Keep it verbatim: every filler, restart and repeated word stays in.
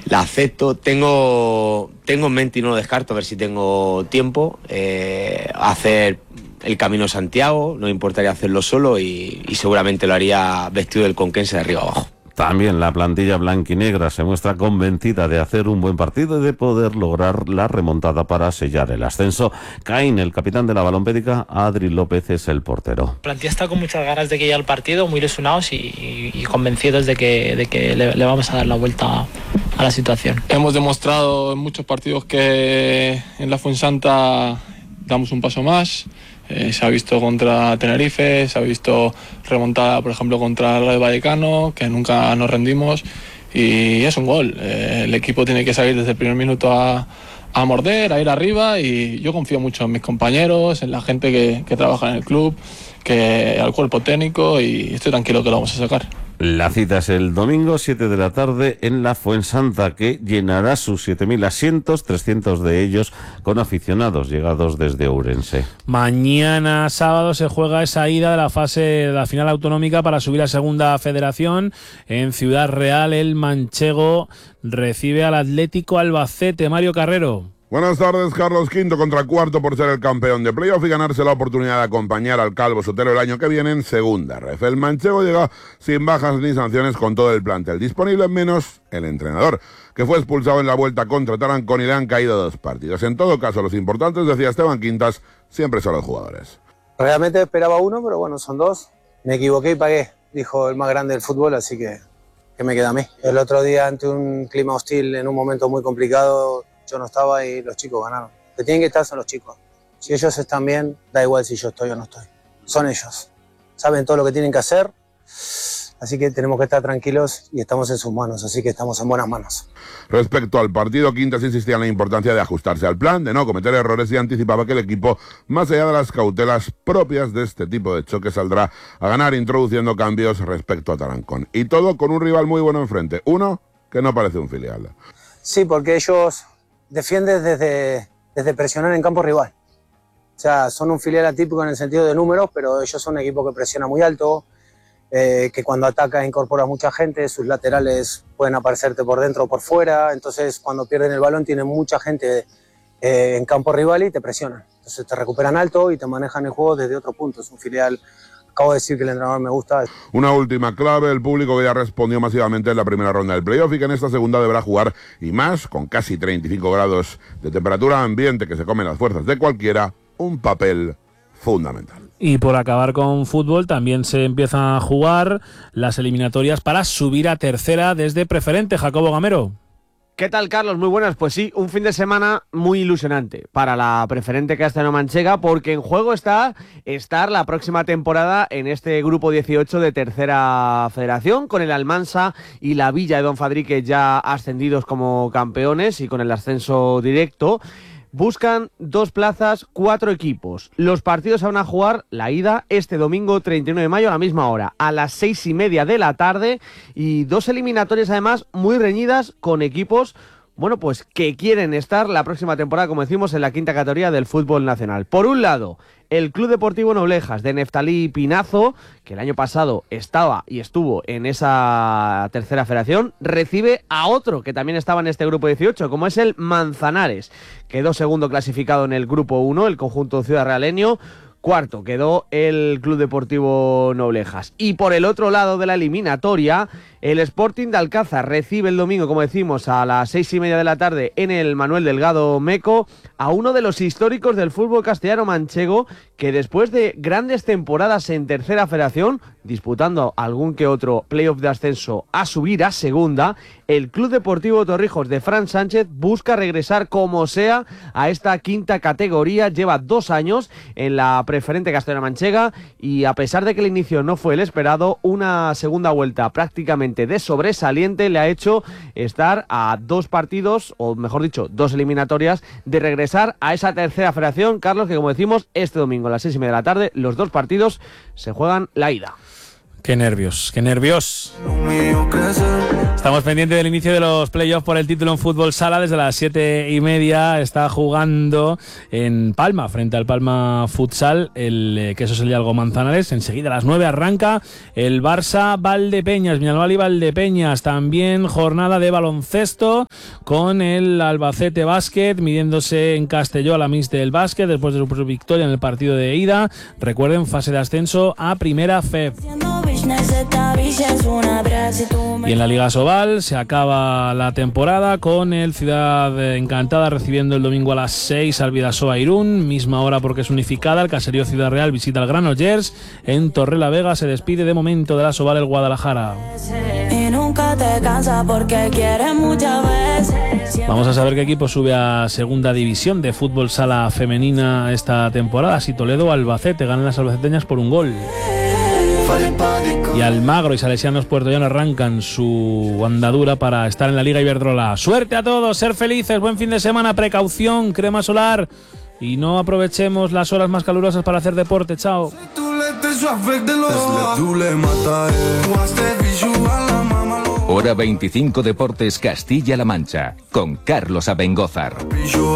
la acepto. Tengo, tengo en mente y no lo descarto, a ver si tengo tiempo, eh, hacer el Camino de Santiago. No me importaría hacerlo solo y, y seguramente lo haría vestido del conquense de arriba abajo. También la plantilla blanquinegra se muestra convencida de hacer un buen partido y de poder lograr la remontada para sellar el ascenso. Caín, el capitán de la balompédica, Adri López es el portero. La plantilla está con muchas ganas de que llegue al partido, muy ilusionados y, y, y convencidos de que, de que le, le vamos a dar la vuelta a la situación. Hemos demostrado en muchos partidos que en la Fuensanta damos un paso más. Eh, se ha visto contra Tenerife, se ha visto remontada, por ejemplo, contra el Rayo Vallecano, que nunca nos rendimos, y es un gol. Eh, el equipo tiene que salir desde el primer minuto a, a morder, a ir arriba, y yo confío mucho en mis compañeros, en la gente que, que trabaja en el club, que al cuerpo técnico, y estoy tranquilo que lo vamos a sacar. La cita es el domingo, siete de la tarde, en la Fuensanta, que llenará sus siete mil asientos, trescientos de ellos con aficionados llegados desde Ourense. Mañana sábado se juega esa ida de la fase de la final autonómica para subir a Segunda Federación. En Ciudad Real, el manchego recibe al Atlético Albacete. Mario Carrero. Buenas tardes. Carlos Quinto contra cuarto por ser el campeón de playoff y ganarse la oportunidad de acompañar al Calvo Sotelo el año que viene en segunda ref. El manchego llega sin bajas ni sanciones con todo el plantel disponible, menos el entrenador, que fue expulsado en la vuelta contra Tarancón y le han caído dos partidos. En todo caso, los importantes, decía Esteban Quintas, siempre son los jugadores. Realmente esperaba uno, pero bueno, son dos. Me equivoqué y pagué, dijo el más grande del fútbol, así que, que me queda a mí. El otro día, ante un clima hostil, en un momento muy complicado, yo no estaba y los chicos ganaron. Los que tienen que estar son los chicos. Si ellos están bien, da igual si yo estoy o no estoy. Son ellos. Saben todo lo que tienen que hacer, así que tenemos que estar tranquilos y estamos en sus manos, así que estamos en buenas manos. Respecto al partido, Quintas insistía en la importancia de ajustarse al plan, de no cometer errores, y anticipaba que el equipo, más allá de las cautelas propias de este tipo de choque, saldrá a ganar introduciendo cambios respecto a Tarancón. Y todo con un rival muy bueno enfrente. Uno que no parece un filial. Sí, porque ellos defienden desde, desde presionar en campo rival. O sea, son un filial atípico en el sentido de números, pero ellos son un equipo que presiona muy alto, eh, que cuando ataca incorpora mucha gente, sus laterales pueden aparecerte por dentro o por fuera, entonces cuando pierden el balón tienen mucha gente eh, en campo rival y te presionan. Entonces te recuperan alto y te manejan el juego desde otro punto. Es un filial, acabo de decir que el entrenador me gusta. Una última clave, el público que ya respondió masivamente en la primera ronda del playoff y que en esta segunda deberá jugar, y más, con casi treinta y cinco grados de temperatura ambiente que se comen las fuerzas de cualquiera, un papel fundamental. Y por acabar con fútbol, también se empiezan a jugar las eliminatorias para subir a tercera desde Preferente. Jacobo Gamero. ¿Qué tal, Carlos? Muy buenas. Pues sí, un fin de semana muy ilusionante para la Preferente castellano-manchega, porque en juego está estar la próxima temporada en este grupo dieciocho de Tercera Federación, con el Almansa y la Villa de Don Fadrique ya ascendidos como campeones y con el ascenso directo. Buscan dos plazas, cuatro equipos. Los partidos se van a jugar la ida este domingo treinta y uno de mayo a la misma hora, a las seis y media de la tarde, y dos eliminatorias además muy reñidas con equipos, bueno, pues que quieren estar la próxima temporada, como decimos, en la quinta categoría del fútbol nacional. Por un lado, el Club Deportivo Noblejas de Neftalí Pinazo, que el año pasado estaba y estuvo en esa tercera federación, recibe a otro que también estaba en este grupo dieciocho, como es el Manzanares. Quedó segundo clasificado en el grupo uno, el conjunto ciudad realeño. Cuarto quedó el Club Deportivo Noblejas. Y por el otro lado de la eliminatoria, el Sporting de Alcázar recibe el domingo, como decimos, a las seis y media de la tarde en el Manuel Delgado Meco, a uno de los históricos del fútbol castellano manchego, que después de grandes temporadas en tercera federación, disputando algún que otro playoff de ascenso a subir a segunda, el Club Deportivo Torrijos de Fran Sánchez busca regresar como sea a esta quinta categoría. Lleva dos años en la Preferente castellano-manchega y, a pesar de que el inicio no fue el esperado, una segunda vuelta prácticamente de sobresaliente le ha hecho estar a dos partidos, o mejor dicho, dos eliminatorias, de regresar a esa tercera federación. Carlos, que como decimos, este domingo a las seis y media de la tarde, los dos partidos se juegan la ida. Qué nervios, qué nervios. Estamos pendientes del inicio de los playoffs por el título en fútbol sala. Desde las siete y media está jugando en Palma, frente al Palma Futsal, el Queso Sellalgo Manzanares. Enseguida a las nueve arranca el Barça Valdepeñas, Viñalbal y Valdepeñas. También jornada de baloncesto con el Albacete Básquet, midiéndose en Castelló a la Mix del Básquet después de su victoria en el partido de ida. Recuerden, fase de ascenso a Primera F E B. Y en la Liga Sobal se acaba la temporada con el Ciudad Encantada recibiendo el domingo a las seis al Bidasoa Irún, misma hora porque es unificada. El Caserío Ciudad Real visita al Granollers. En Torrelavega se despide de momento de la Sobal el Guadalajara. Y nunca te cansa porque quieres muchas veces. Vamos a saber qué equipo sube a segunda división de fútbol sala femenina esta temporada. Si Toledo o Albacete ganan las albaceteñas por un gol. Y Almagro y Salesianos Puertollano arrancan su andadura para estar en la Liga Iberdrola. Suerte a todos, ser felices, buen fin de semana, precaución, crema solar y no aprovechemos las horas más calurosas para hacer deporte. Chao. Hora veinticinco Deportes Castilla-La Mancha con Carlos Abengózar.